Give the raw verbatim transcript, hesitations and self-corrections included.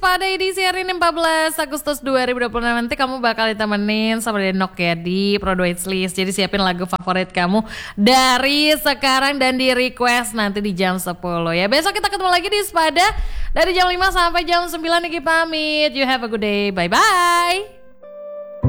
Spada edisi hari ini empat belas Agustus dua ribu dua puluh enam. Nanti kamu bakal ditemenin sama Denok ya di Pro dua Hits List. Jadi siapin lagu favorit kamu dari sekarang dan di request nanti di jam sepuluh ya. Besok kita ketemu lagi di Spada dari jam lima sampai jam sembilan. Niki pamit. You have a good day. Bye bye.